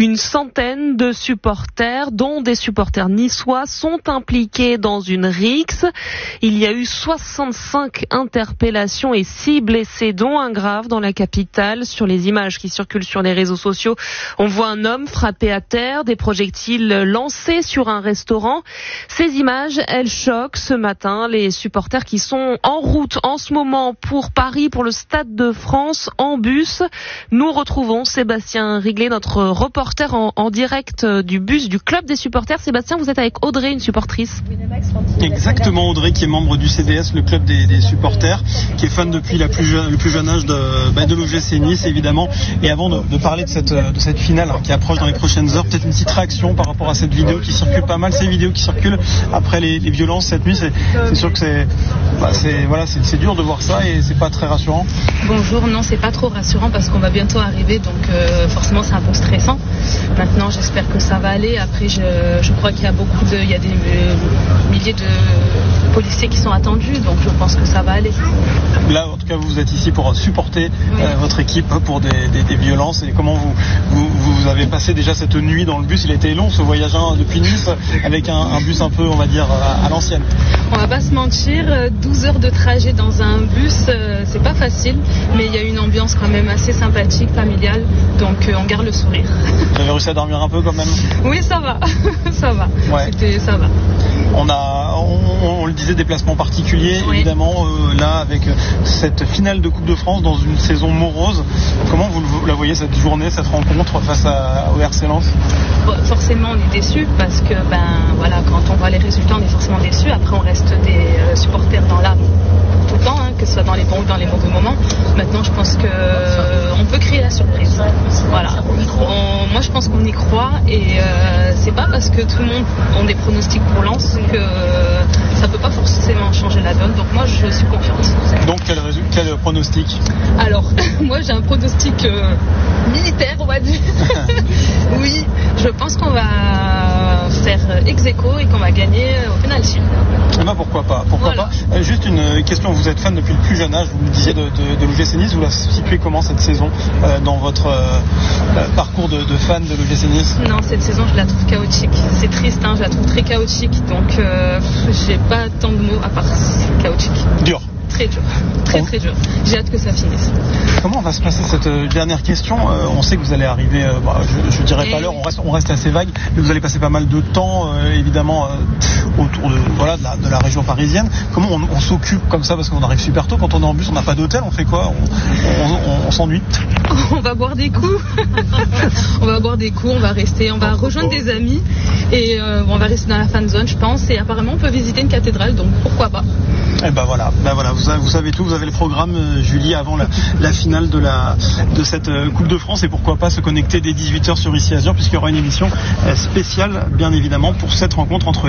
Une centaine de supporters, dont des supporters niçois, sont impliqués dans une rixe. Il y a eu 65 interpellations et 6 blessés, dont un grave dans la capitale. Sur les images qui circulent sur les réseaux sociaux, on voit un homme frappé à terre, des projectiles lancés sur un restaurant. Ces images, elles choquent ce matin les supporters qui sont en route en ce moment pour Paris, pour le Stade de France, en bus. Nous retrouvons Sébastien Riglet, notre reporter en direct du bus du club des supporters. Sébastien, vous êtes avec Audrey, une supportrice. Exactement, Audrey, qui est membre du CDS, le club des supporters, qui est fan depuis le plus jeune âge de l'OGC Nice, évidemment. Et avant de parler de cette finale qui approche dans les prochaines heures, peut-être une petite réaction par rapport à cette vidéo qui circule pas mal, ces vidéos qui circulent après les violences cette nuit. C'est sûr que c'est dur de voir ça et c'est pas très rassurant. Bonjour, non, c'est pas trop rassurant parce qu'on va bientôt arriver, donc forcément c'est un peu stressant. Maintenant, j'espère que ça va aller. Après, je crois qu'il y a des milliers de policiers qui sont attendus, donc je pense que ça va aller. Là, en tout cas, vous êtes ici pour supporter votre équipe pour des violences. Et comment vous avez passé déjà cette nuit dans le bus? Il a été long, ce voyage depuis Nice, avec un bus un peu, on va dire, à l'ancienne. On va pas se mentir, 12 heures de trajet dans un bus, c'est pas facile, mais il y a une ambiance quand même assez sympathique, familiale, donc on garde le sourire. Vous avez réussi à dormir un peu quand même? Oui, ça va, ça va. Ouais. Ça va. On le disait, déplacement particulier, oui. Évidemment, là, avec cette finale de Coupe de France dans une saison morose. Comment vous la voyez, cette journée, cette rencontre face au RC Lens? Forcément, on est déçus parce que, quand on voit les résultats, on est forcément déçus. Après, on reste des supporters dans l'âme tout le temps, que ce soit dans les bons ou dans les mauvais moments. Maintenant, je pense qu'on peut créer la surprise. Voilà. Moi, je pense qu'on y croit et c'est pas parce que tout le monde a des pronostics pour Lens que ça peut pas forcément changer la donne. Donc moi, je suis confiante. Donc quel pronostic? Alors, moi, j'ai un pronostic militaire, on va dire. Oui, je pense qu'on va faire ex-aequo et qu'on va gagner au penalty. Pourquoi pas? Juste une question, vous êtes fan depuis le plus jeune âge, vous me disiez de l'OGC Nice, vous la situez comment cette saison dans votre parcours de fan de l'OGC Nice? Non, cette saison je la trouve chaotique, c'est triste, je la trouve très chaotique, donc j'ai pas tant de mots à part chaotique. Dur. Très dur, très dur. J'ai hâte que ça finisse. Comment va se passer cette dernière question? On sait que vous allez arriver, je dirais pas l'heure, on reste assez vague, mais vous allez passer pas mal de temps, évidemment, autour de la région parisienne. Comment on s'occupe comme ça, parce qu'on arrive super tôt, quand on est en bus, on n'a pas d'hôtel, on fait quoi? On s'ennuie? On va boire des coups. On va rejoindre des amis et on va rester dans la fan zone, je pense, et apparemment on peut visiter une cathédrale, donc pourquoi pas? Et voilà, vous savez tout, vous avez le programme, Julie, avant la finale de cette Coupe de France, et pourquoi pas se connecter dès 18h sur Ici Azur, puisqu'il y aura une émission spéciale, bien évidemment, pour cette rencontre entre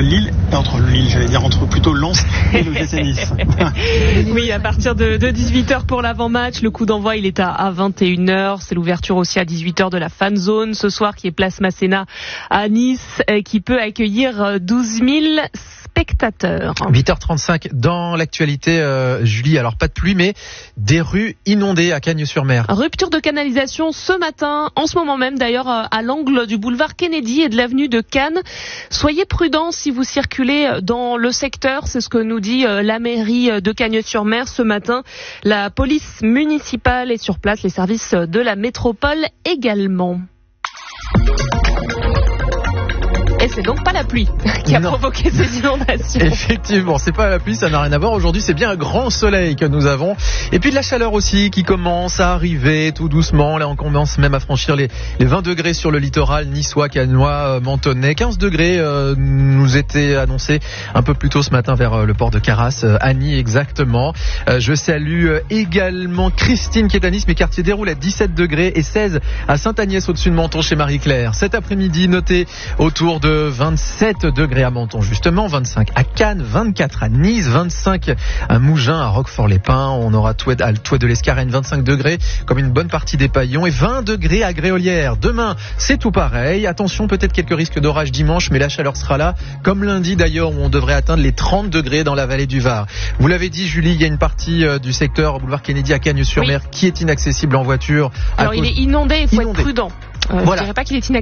Lens et le GC Nice. Oui, à partir de 18h pour l'avant-match, le coup d'envoi il est à 21h, c'est l'ouverture aussi à 18h de la fan zone ce soir qui est place Masséna à Nice, qui peut accueillir 12 000 spectateurs. 8h35 dans l'actualité, Julie, alors pas de pluie mais des rues inondées à Cagnes-sur-Mer. Rupture de canalisation ce matin, en ce moment même d'ailleurs à l'angle du boulevard Kennedy et de l'avenue de Cannes. Soyez prudents si vous circulez dans le secteur, c'est ce que nous dit la mairie de Cagnes-sur-Mer ce matin. La police municipale est sur place, les services de la métropole également. Et c'est donc pas la pluie qui a provoqué ces inondations. Effectivement, c'est pas la pluie, ça n'a rien à voir. Aujourd'hui, c'est bien un grand soleil que nous avons. Et puis de la chaleur aussi qui commence à arriver tout doucement. Là, on commence même à franchir les 20 degrés sur le littoral niçois, cannois, mentonais. 15 degrés nous étaient annoncés un peu plus tôt ce matin vers le port de Carras, Annie exactement. Je salue également Christine qui est à Nice, mais quartier déroule à 17 degrés et 16 à Sainte-Agnès au-dessus de Menton chez Marie-Claire. Cet après-midi, notez autour de 27 degrés à Menton justement, 25 à Cannes, 24 à Nice, 25 à Mougins, à Roquefort-les-Pins, on aura à Touet de l'Escarène 25 degrés comme une bonne partie des Paillons et 20 degrés à Gréolières. Demain c'est tout pareil, attention peut-être quelques risques d'orage dimanche mais la chaleur sera là comme lundi d'ailleurs où on devrait atteindre les 30 degrés dans la vallée du Var. Vous l'avez dit Julie, il y a une partie du secteur boulevard Kennedy à Cagnes-sur-Mer qui est inaccessible en voiture. Alors il est inondé, il faut être prudent. Voilà. Je dirais pas qu'il est inaccessible.